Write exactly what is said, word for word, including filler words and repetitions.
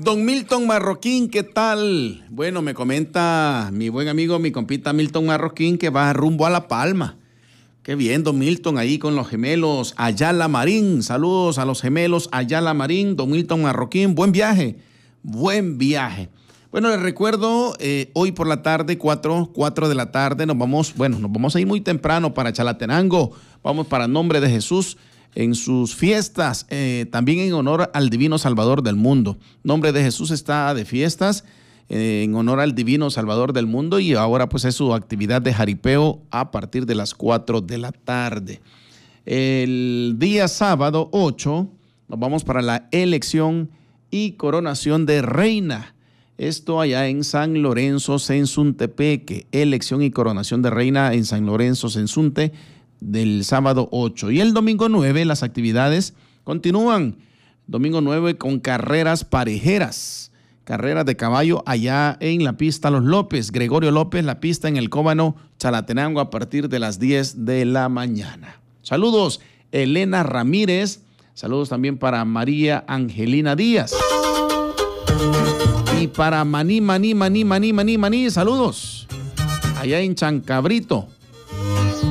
Don Milton Marroquín, ¿qué tal? Bueno, me comenta mi buen amigo, mi compita Milton Marroquín, que va rumbo a La Palma. Qué bien, don Milton, ahí con los gemelos Ayala Marín. Saludos a los gemelos Ayala Marín, don Milton Marroquín. Buen viaje, buen viaje. Bueno, les recuerdo, eh, hoy por la tarde, cuatro, cuatro de la tarde, nos vamos, bueno, nos vamos a ir muy temprano para Chalatenango. Vamos para Nombre de Jesús en sus fiestas, eh, también en honor al Divino Salvador del mundo. Nombre de Jesús está de fiestas eh, en honor al Divino Salvador del mundo, y ahora pues es su actividad de jaripeo a partir de las cuatro de la tarde. El día sábado ocho nos vamos para la elección y coronación de reina. Esto allá en San Lorenzo, Sensuntepeque. Elección y coronación de reina en San Lorenzo, Sensunte, del sábado ocho. Y el domingo nueve las actividades continúan. Domingo nueve con carreras parejeras. Carreras de caballo allá en la pista Los López. Gregorio López, la pista en el Cóbano, Chalatenango, a partir de las diez de la mañana. Saludos, Elena Ramírez. Saludos también para María Angelina Díaz. Y para Maní, Maní, Maní, Maní, Maní, Maní, saludos. Allá en Chancabrito.